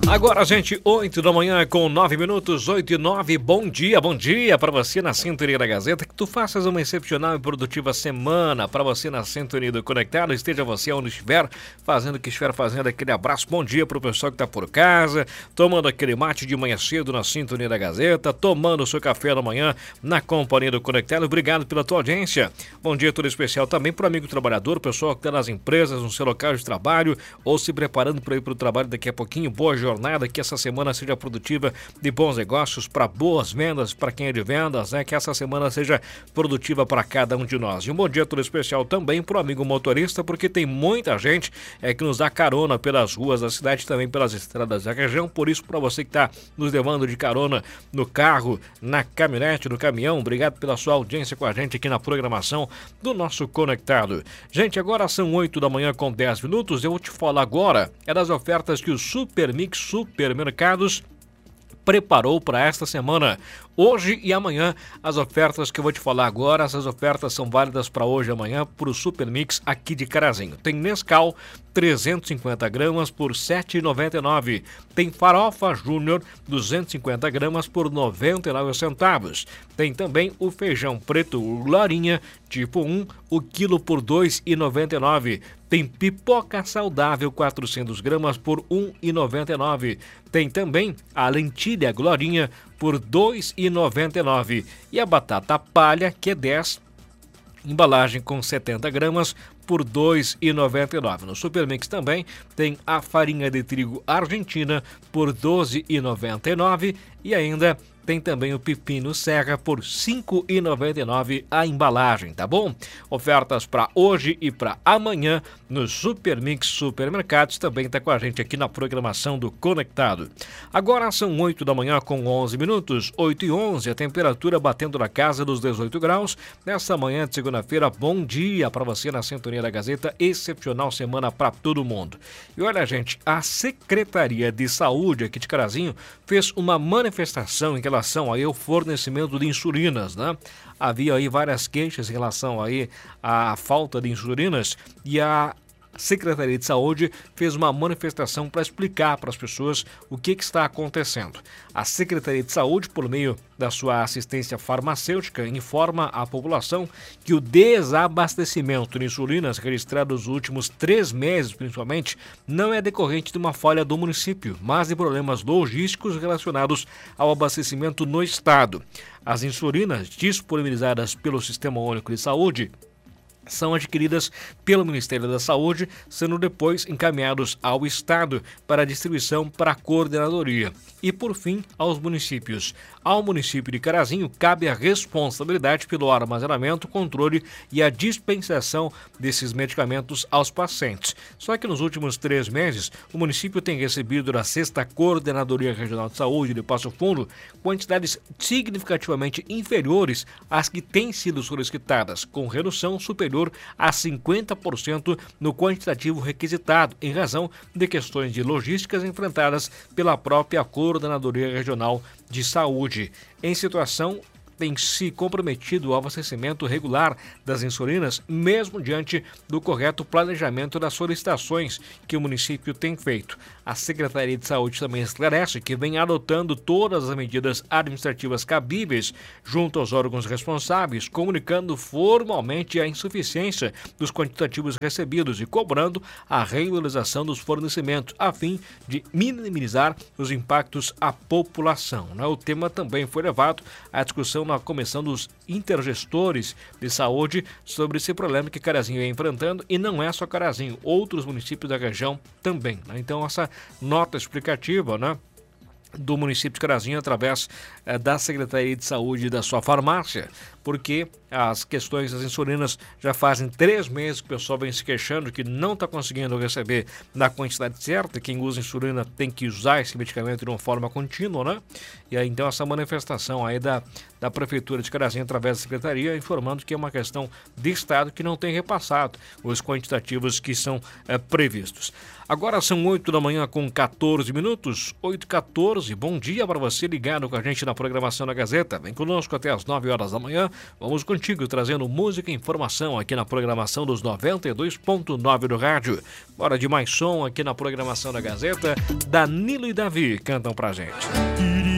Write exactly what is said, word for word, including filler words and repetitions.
Agora, gente, oito da manhã com nove minutos, oito e nove. Bom dia, bom dia para você na Sintonia da Gazeta. Que tu faças uma excepcional e produtiva semana para você na Sintonia do Conectado. Esteja você onde estiver, fazendo o que estiver fazendo. Aquele abraço, bom dia para o pessoal que está por casa, tomando aquele mate de manhã cedo na Sintonia da Gazeta, tomando o seu café da manhã na companhia do Conectado. Obrigado pela tua audiência. Bom dia todo especial também para o amigo trabalhador, o pessoal que está nas empresas, no seu local de trabalho ou se preparando para ir para o trabalho daqui a pouquinho. Boa jornada. Que essa semana seja produtiva de bons negócios, para boas vendas, para quem é de vendas, né? Que essa semana seja produtiva para cada um de nós. E um bom dia todo especial também para o amigo motorista, porque tem muita gente é, que nos dá carona pelas ruas da cidade, também pelas estradas da região. Por isso, para você que está nos levando de carona no carro, na caminhonete, no caminhão, obrigado pela sua audiência com a gente aqui na programação do nosso Conectado. Gente, agora são oito da manhã com dez minutos. Eu vou te falar agora é das ofertas que o Super Mix Supermercados preparou para esta semana. Hoje e amanhã, as ofertas que eu vou te falar agora, essas ofertas são válidas para hoje e amanhã para o Super Mix aqui de Carazinho. Tem Nescau trezentos e cinquenta gramas por sete reais e noventa e nove centavos. Tem Farofa Júnior duzentos e cinquenta gramas por noventa e nove centavos. Tem também o feijão preto Glorinha tipo um, o quilo por dois reais e noventa e nove centavos. Tem pipoca saudável quatrocentas gramas por um real e noventa e nove centavos. Tem também a lentilha Glorinha por dois reais e noventa e nove centavos. E a batata palha, que é dez, embalagem com setenta gramas por dois reais e noventa e nove centavos. No Supermix também tem a farinha de trigo argentina por doze reais e noventa e nove centavos. E ainda tem também o pepino serra por cinco reais e noventa e nove centavos a embalagem, tá bom? Ofertas para hoje e para amanhã no Supermix Supermercados. Também está com a gente aqui na programação do Conectado. Agora são oito da manhã com onze minutos, oito e onze, a temperatura batendo na casa dos dezoito graus. Nessa manhã de segunda-feira, bom dia para você na Sintonia da Gazeta. Excepcional semana para todo mundo. E olha, gente, a Secretaria de Saúde aqui de Carazinho fez uma manifestação em relação aí ao fornecimento de insulinas, né? Havia aí várias queixas em relação aí à falta de insulinas e a Secretaria de Saúde fez uma manifestação para explicar para as pessoas o que, que está acontecendo. A Secretaria de Saúde, por meio da sua assistência farmacêutica, informa à população que o desabastecimento de insulinas registrado nos últimos três meses, principalmente, não é decorrente de uma falha do município, mas de problemas logísticos relacionados ao abastecimento no estado. As insulinas disponibilizadas pelo Sistema Único de Saúde são adquiridas pelo Ministério da Saúde, sendo depois encaminhados ao Estado para distribuição para a coordenadoria. E, por fim, aos municípios. Ao município de Carazinho cabe a responsabilidade pelo armazenamento, controle e a dispensação desses medicamentos aos pacientes. Só que nos últimos três meses, o município tem recebido da sexta Coordenadoria Regional de Saúde de Passo Fundo quantidades significativamente inferiores às que têm sido solicitadas, com redução superior a cinquenta por cento no quantitativo requisitado, em razão de questões de logísticas enfrentadas pela própria Coordenadoria Regional de Saúde. Em situação tem se comprometido ao abastecimento regular das insulinas, mesmo diante do correto planejamento das solicitações que o município tem feito. A Secretaria de Saúde também esclarece que vem adotando todas as medidas administrativas cabíveis junto aos órgãos responsáveis, comunicando formalmente a insuficiência dos quantitativos recebidos e cobrando a regularização dos fornecimentos, a fim de minimizar os impactos à população. O tema também foi levado à discussão na Comissão dos Intergestores de Saúde sobre esse problema que Carazinho vem enfrentando, e não é só Carazinho, outros municípios da região também, né? Então essa nota explicativa, né, do município de Carazinho através eh, da Secretaria de Saúde e da sua farmácia, porque as questões das insulinas já fazem três meses que o pessoal vem se queixando que não está conseguindo receber na quantidade certa. Quem usa insulina tem que usar esse medicamento de uma forma contínua, né? E aí então essa manifestação aí da, da Prefeitura de Carazinho através da Secretaria informando que é uma questão de Estado que não tem repassado os quantitativos que são é, previstos. Agora são oito da manhã com quatorze minutos, oito e quatorze. Bom dia para você ligado com a gente na programação da Gazeta. Vem conosco até as nove horas da manhã. Vamos continuar contigo, trazendo música e informação aqui na programação dos noventa e dois ponto nove do rádio. Bora de mais som aqui na programação da Gazeta. Danilo e Davi cantam pra gente.